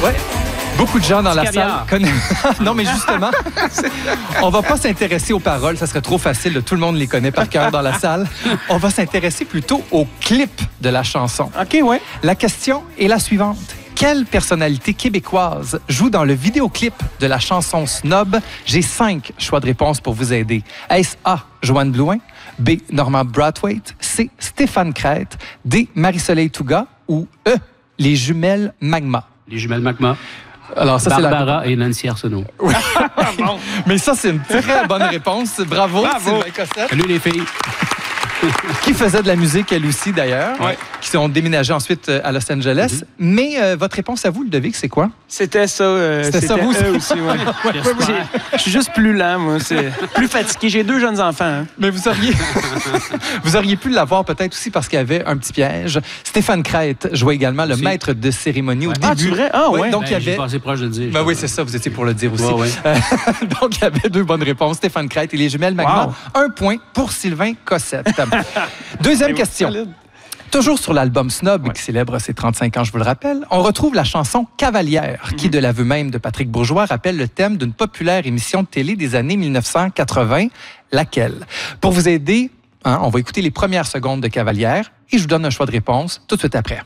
Ouais. Beaucoup de gens dans la caviar. salle connaissent. Non, mais justement, on va pas s'intéresser aux paroles, ça serait trop facile. Tout le monde les connaît par cœur dans la salle. On va s'intéresser plutôt au clip de la chanson. OK, ouais. La question est la suivante. Quelle personnalité québécoise joue dans le vidéoclip de la chanson Snob? J'ai 5 choix de réponse pour vous aider. Est-ce A, Joanne Blouin, B, Norman Brathwaite, C, Stéphane Crête, D, Marie-Soleil Touga ou E, les jumelles Magma? Les jumelles Magma. Alors, ça, Barbara et Nancy Arsenault. Bon. Mais ça, c'est une très bonne réponse. Bravo, Bravo. Sylvain Cossette. Salut les filles. Qui faisait de la musique, elle aussi, d'ailleurs. Ouais. Qui sont déménagés ensuite à Los Angeles. Mais votre réponse à vous, Ludovic, c'est quoi? C'était ça. C'était ça, vous eux aussi, ouais. Je suis juste plus lent, moi. C'est plus fatigué. J'ai 2 jeunes enfants. Hein. Mais vous auriez pu l'avoir peut-être aussi parce qu'il y avait un petit piège. Stéphane Crête jouait également le Aussi. maître de cérémonie au Ouais. début. Ah, c'est vrai? Ah, ouais. Donc, il y J'ai avait... passé proche de le dire. Ben oui, c'est ça, vous étiez pour le dire aussi. Ouais, ouais. Donc, il y avait 2 bonnes réponses, Stéphane Crête et les jumelles Magma. Wow. 1 point pour Sylvain Cossette. Deuxième question. Solide. Toujours sur l'album Snob, qui célèbre ses 35 ans, je vous le rappelle, on retrouve la chanson Cavalière, qui, de l'aveu même de Patrick Bourgeois, rappelle le thème d'une populaire émission de télé des années 1980. Laquelle? Pour vous aider, on va écouter les premières secondes de Cavalière et je vous donne un choix de réponse tout de suite après.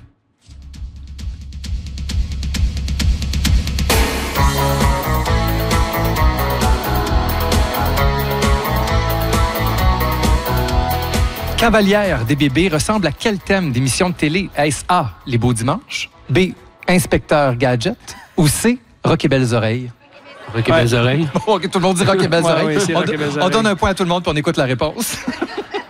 Cavalière des bébés ressemble à quel thème d'émission de télé? Est-ce A, Les Beaux Dimanches, B, Inspecteur Gadget ou C, Rock et Belles Oreilles? Rock et belles oreilles. Bon, tout le monde dit Rock et Belles Ouais, Oreilles. oui, c'est Rock et Belles On Oreilles. donne un point à tout le monde puis on écoute la réponse.